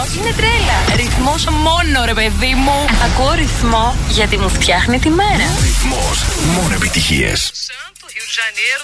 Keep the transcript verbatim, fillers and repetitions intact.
ρυθμός είναι τρέλα. Ρυθμός μόνο, ρε παιδί μου. Ακούω ρυθμό γιατί μου φτιάχνει τη μέρα. Ρυθμός, μόνο επιτυχίες.